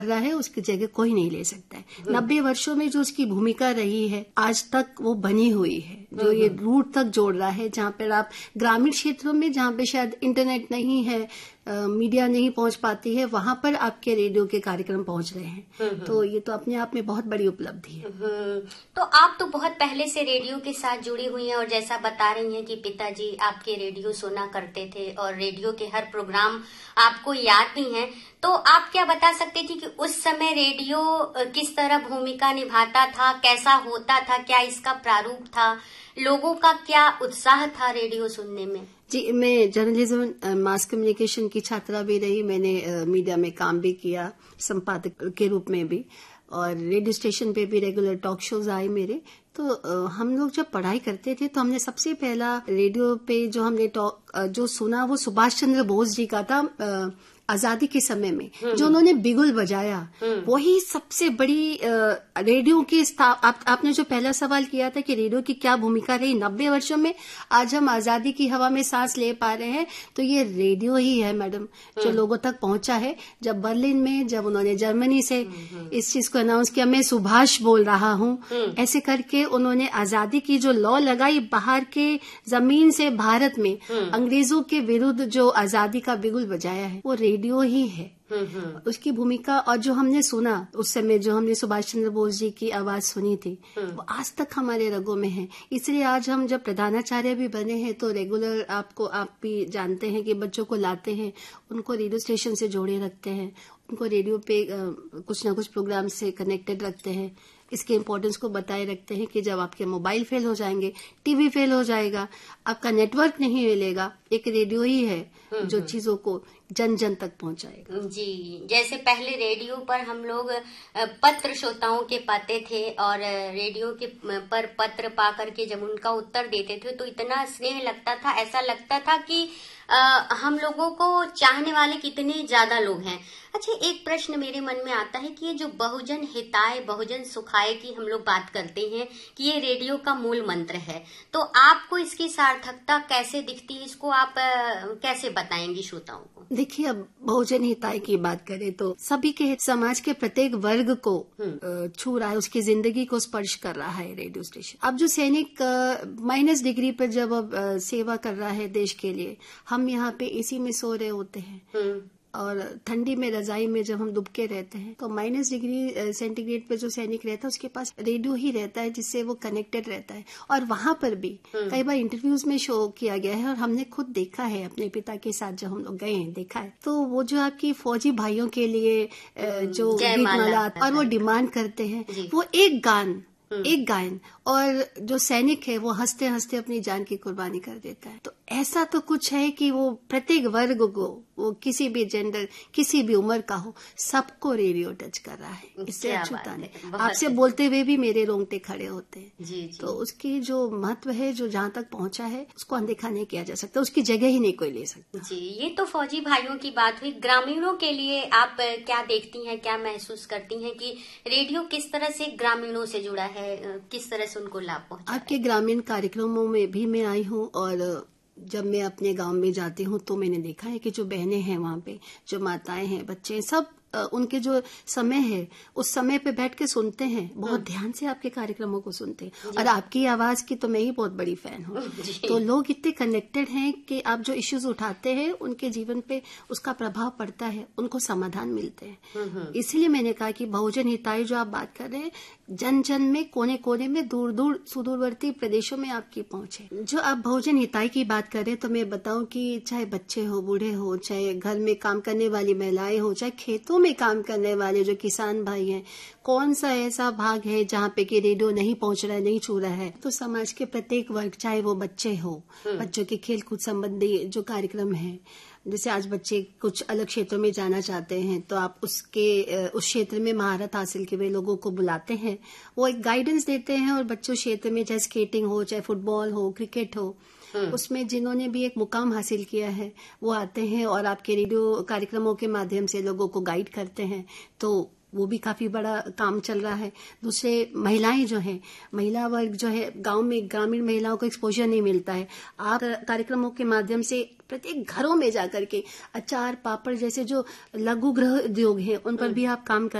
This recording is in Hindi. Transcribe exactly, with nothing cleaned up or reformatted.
रहा है उसकी जगह कोई नहीं ले सकता है। नब्बे वर्षों में जो उसकी भूमिका रही है आज तक वो बनी हुई है, जो ये रूट तक जोड़ रहा है, जहाँ पर आप ग्रामीण क्षेत्रों में जहाँ पे शायद इंटरनेट नहीं है, आ, मीडिया नहीं पहुंच पाती है, वहां पर आपके रेडियो के कार्यक्रम पहुंच रहे हैं। तो ये तो अपने आप में बहुत बड़ी उपलब्धि है। तो आप तो बहुत पहले से रेडियो के साथ जुड़ी हुई हैं और जैसा बता रही हैं कि पिताजी आपके रेडियो सुना करते थे और रेडियो के हर प्रोग्राम आपको याद भी हैं, तो आप क्या बता सकते थे कि उस समय रेडियो किस तरह भूमिका निभाता था, कैसा होता था, क्या इसका प्रारूप था, लोगों का क्या उत्साह था रेडियो सुनने में? जी, मैं जर्नलिज्म मास कम्युनिकेशन की छात्रा भी रही, मैंने आ, मीडिया में काम भी किया संपादक के रूप में भी, और रेडियो स्टेशन पे भी रेगुलर टॉक शोज आए मेरे। तो आ, हम लोग जब पढ़ाई करते थे तो हमने सबसे पहला रेडियो पे जो हमने टॉक जो सुना वो सुभाष चंद्र बोस जी का था, आ, आजादी के समय में जो उन्होंने बिगुल बजाया, वही सबसे बड़ी रेडियो की आप, आपने जो पहला सवाल किया था कि रेडियो की क्या भूमिका रही नब्बे वर्षों में, आज हम आजादी की हवा में सांस ले पा रहे हैं, तो ये रेडियो ही है मैडम जो लोगों तक पहुंचा है। जब बर्लिन में जब उन्होंने जर्मनी से इस चीज को अनाउंस किया, मैं सुभाष बोल रहा हूं, ऐसे करके उन्होंने आजादी की जो लॉ लगाई बाहर के जमीन से भारत में अंग्रेजों के विरुद्ध जो आजादी का बिगुल बजाया है, वो रेडियो ही है। उसकी भूमिका और जो हमने सुना उस समय, जो हमने सुभाष चंद्र बोस जी की आवाज सुनी थी, वो आज तक हमारे रगों में है। इसलिए आज हम जब प्रधानाचार्य भी बने हैं तो रेगुलर आपको आप भी जानते हैं कि बच्चों को लाते हैं, उनको रेडियो स्टेशन से जोड़े रखते हैं, उनको रेडियो पे कुछ ना कुछ प्रोग्राम से कनेक्टेड रखते हैं, इसके इम्पोर्टेंस को बताए रखते हैं कि जब आपके मोबाइल फेल हो जाएंगे, टीवी फेल हो जाएगा, आपका नेटवर्क नहीं मिलेगा, एक रेडियो ही है जो चीजों को जन जन तक पहुंचाएगा। जी, जैसे पहले रेडियो पर हम लोग पत्र श्रोताओं के पाते थे और रेडियो के पर पत्र पा करके जब उनका उत्तर देते थे तो इतना स्नेह लगता था, ऐसा लगता था कि आ, हम लोगों को चाहने वाले कितने ज्यादा लोग हैं। अच्छा, एक प्रश्न मेरे मन में आता है कि ये जो बहुजन हिताय बहुजन सुखाय की हम लोग बात करते हैं कि ये रेडियो का मूल मंत्र है, तो आपको इसकी सार्थकता कैसे दिखती है, इसको आप आ, कैसे बताएंगी श्रोताओं को? देखिए, अब बहुजन हिताय की बात करें तो सभी के समाज के प्रत्येक वर्ग को छू रहा है, उसकी जिंदगी को स्पर्श कर रहा है रेडियो स्टेशन। अब जो सैनिक माइनस डिग्री पर जब अब सेवा कर रहा है देश के लिए, हम यहाँ पे एसी में सो रहे होते हैं और ठंडी में रजाई में जब हम दुबके रहते हैं, तो माइनस डिग्री सेंटीग्रेड पे जो सैनिक रहता है उसके पास रेडियो ही रहता है जिससे वो कनेक्टेड रहता है। और वहां पर भी कई बार इंटरव्यूज में शो किया गया है और हमने खुद देखा है, अपने पिता के साथ जब हम लोग गए हैं देखा है, तो वो जो आपकी फौजी भाइयों के लिए जो गीतमाला और वो डिमांड करते हैं, वो एक गान एक गायन, और जो सैनिक है वो हंसते हंसते अपनी जान की कुर्बानी कर देता है। तो ऐसा तो कुछ है कि वो प्रत्येक वर्ग को, वो किसी भी जेंडर किसी भी उम्र का हो, सबको रेडियो टच कर रहा है। इससे अछूता नहीं, आपसे बोलते हुए भी मेरे रोंगटे खड़े होते हैं। जी, जी। तो उसकी जो महत्व है, जो जहाँ तक पहुंचा है, उसको अनदेखा नहीं किया जा सकता, उसकी जगह ही नहीं कोई ले सकता। जी, ये तो फौजी भाइयों की बात हुई। ग्रामीणों के लिए आप क्या देखती हैं, क्या महसूस करती हैं कि रेडियो किस तरह से ग्रामीणों से जुड़ा है, किस तरह से उनको लाभ पहुंचा? आपके ग्रामीण कार्यक्रमों में भी मैं आई हूँ और जब मैं अपने गांव में जाती हूँ तो मैंने देखा है कि जो बहनें हैं वहां पे, जो माताएं हैं, बच्चे, सब उनके जो समय है उस समय पे बैठ के सुनते हैं, बहुत ध्यान से आपके कार्यक्रमों को सुनते हैं। और आपकी आवाज की तो मैं ही बहुत बड़ी फैन हूँ। तो लोग इतने कनेक्टेड हैं कि आप जो इश्यूज उठाते हैं उनके जीवन पे उसका प्रभाव पड़ता है, उनको समाधान मिलते हैं। इसलिए मैंने कहा कि बहुजन हिताय जो आप बात कर रहे हैं, जन जन में, कोने कोने में, दूर दूर सुदूरवर्ती प्रदेशों में आपकी पहुंच है। जो आप बहुजन हिताय की बात कर रहे हैं तो मैं बताऊं कि चाहे बच्चे हो, बूढ़े हो, चाहे घर में काम करने वाली महिलाएं हो, चाहे खेतों में काम करने वाले जो किसान भाई हैं, कौन सा ऐसा भाग है जहाँ पे कि रेडियो नहीं पहुंच रहा है, नहीं छू रहा है? तो समाज के प्रत्येक वर्ग, चाहे वो बच्चे हो, बच्चों के खेल कूद संबंधी जो कार्यक्रम है, जैसे आज बच्चे कुछ अलग क्षेत्रों में जाना चाहते हैं तो आप उसके उस क्षेत्र में महारत हासिल किए हुए लोगों को बुलाते हैं, वो एक गाइडेंस देते हैं और बच्चों क्षेत्र में चाहे स्केटिंग हो, चाहे फुटबॉल हो, क्रिकेट हो, उसमें जिन्होंने भी एक मुकाम हासिल किया है वो आते हैं और आपके रेडियो कार्यक्रमों के माध्यम से लोगों को गाइड करते हैं, तो वो भी काफी बड़ा काम चल रहा है। दूसरे महिलाएं जो हैं, महिला वर्ग जो है, गांव में ग्रामीण महिलाओं को एक्सपोजर नहीं मिलता है। आप कार्यक्रमों के माध्यम से प्रत्येक घरों में जाकर के अचार पापड़ जैसे जो लघु गृह उद्योग हैं उन पर भी आप काम कर